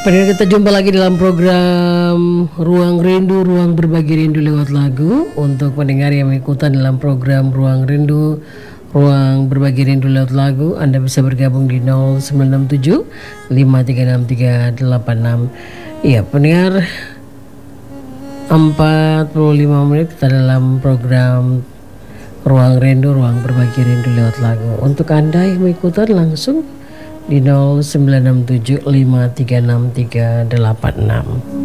Pendengar, kita jumpa lagi dalam program Ruang Rindu, Ruang Berbagi Rindu lewat lagu. Untuk pendengar yang mengikuti dalam program Ruang Rindu, Ruang Berbagi Rindu lewat lagu, Anda bisa bergabung di 0967 536 386. Iya, pendengar, 45 menit kita dalam program Ruang Rindu, Ruang Berbagi Rindu lewat lagu. Untuk Anda yang mengikuti langsung di 0967 536 386.